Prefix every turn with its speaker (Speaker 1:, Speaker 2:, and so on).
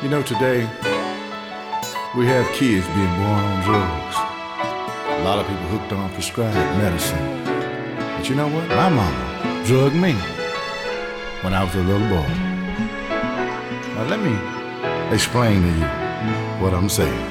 Speaker 1: You know, today, we have kids being born on drugs. A lot of people hooked on prescribed medicine. But you know what? My mama drugged me when I was a little boy. Now let me explain to you what I'm saying.